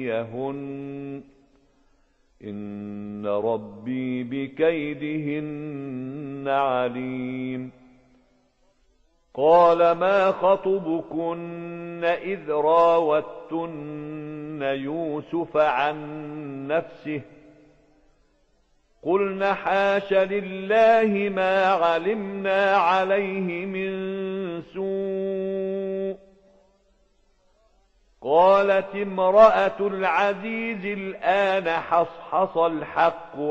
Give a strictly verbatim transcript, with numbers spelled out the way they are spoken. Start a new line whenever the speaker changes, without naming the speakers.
يهن إن ربي بكيدهن عليم. قال ما خطبكن إذ راوتن يوسف عن نفسه قلن حاش لله ما علمنا عليه من سوء. قالت امرأة العزيز الآن حصحص الحق